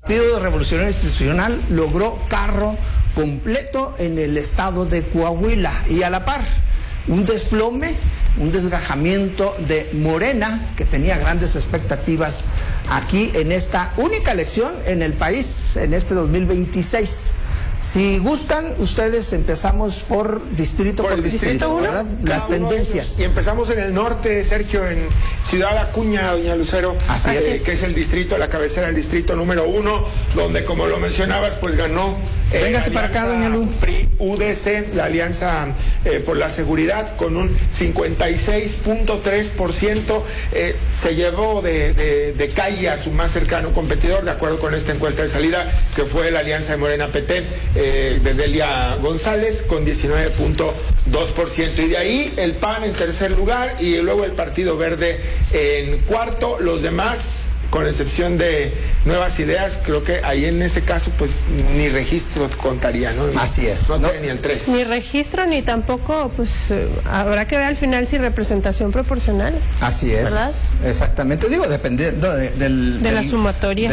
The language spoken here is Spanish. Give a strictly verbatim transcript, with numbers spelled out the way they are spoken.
Partido Revolucionario Institucional logró carro completo en el estado de Coahuila y a la par un desplome, un desgajamiento de Morena, que tenía grandes expectativas aquí en esta única elección en el país en este dos mil veintiséis. Si gustan, ustedes empezamos por distrito por, por distrito, uno, ¿verdad? Las tendencias. Y empezamos en el norte, Sergio, en Ciudad Acuña, doña Lucero, Así eh, es. que es el distrito, la cabecera del distrito número uno, donde, como lo mencionabas, pues ganó eh, Véngase para acá, doña Lu. P R I U D C, la Alianza eh, por la Seguridad, con un cincuenta y seis punto tres por ciento. Eh, se llevó de, de, de calle a su más cercano competidor, de acuerdo con esta encuesta de salida, que fue la Alianza de Morena P T, eh, de Delia González, con diecinueve punto dos por ciento. Y de ahí el P A N en tercer lugar y luego el Partido Verde en cuarto. Los demás, con excepción de Nuevas Ideas, creo que ahí en ese caso pues ni registro contaría, ¿no? Así es. No, No, tiene ni el tres. Ni registro, ni tampoco, pues eh, habrá que ver al final si representación proporcional. Así es. ¿Verdad? Exactamente. Digo, dependiendo de, del, De la del- sumatoria.